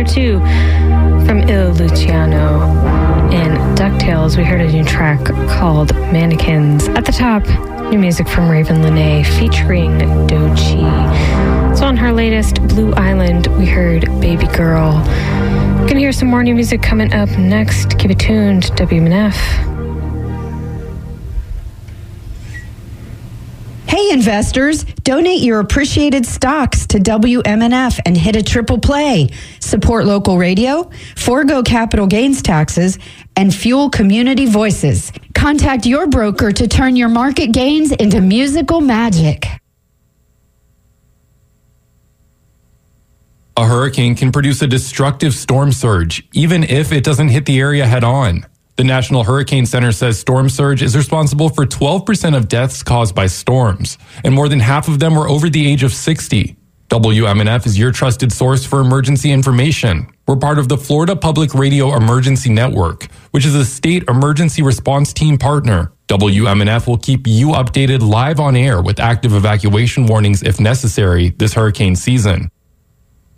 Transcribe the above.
2 from Il Luciano. In DuckTales, we heard a new track called Mannequins. At the top, new music from Raven Lenae featuring Doechii. So on her latest, Blue Island, we heard Baby Girl. Gonna hear some more new music coming up next. Keep it tuned, WMNF. Hey investors, donate your appreciated stocks to WMNF and hit a triple play. Support local radio, forego capital gains taxes, and fuel community voices. Contact your broker to turn your market gains into musical magic. A hurricane can produce a destructive storm surge, even if it doesn't hit the area head on. The National Hurricane Center says storm surge is responsible for 12% of deaths caused by storms, and more than half of them were over the age of 60. WMNF is your trusted source for emergency information. We're part of the Florida Public Radio Emergency Network, which is a state emergency response team partner. WMNF will keep you updated live on air with active evacuation warnings if necessary this hurricane season.